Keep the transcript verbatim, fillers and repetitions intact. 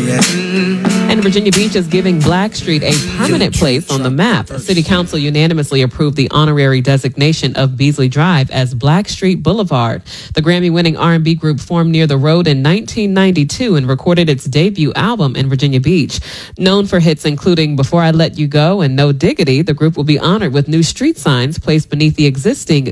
And Virginia Beach is giving Blackstreet a permanent place on the map. City Council unanimously approved the honorary designation of Beasley Drive as Blackstreet Boulevard. The Grammy-winning R and B group formed near the road in nineteen ninety-two and recorded its debut album in Virginia Beach. Known for hits including Before I Let You Go and No Diggity, the group will be honored with new street signs placed beneath the existing